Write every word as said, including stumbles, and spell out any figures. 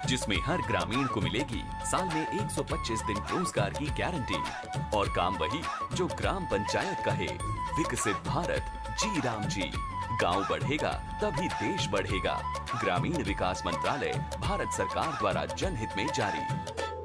जिसमें हर ग्रामीण को मिलेगी साल में एक सौ पच्चीस दिन रोजगार की गारंटी। और काम वही जो ग्राम पंचायत कहे, विकसित भारत जी राम जी। गांव बढ़ेगा तभी देश बढ़ेगा। ग्रामीण विकास मंत्रालय, भारत सरकार द्वारा जनहित में जारी।